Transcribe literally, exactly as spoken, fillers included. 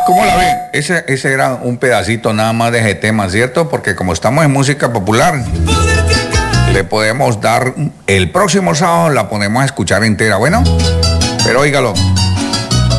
¿Cómo la ven? Ese, ese era un pedacito nada más de ese tema, ¿cierto? Porque como estamos en música popular, le podemos dar, el próximo sábado la ponemos a escuchar entera, ¿bueno? Pero óigalo.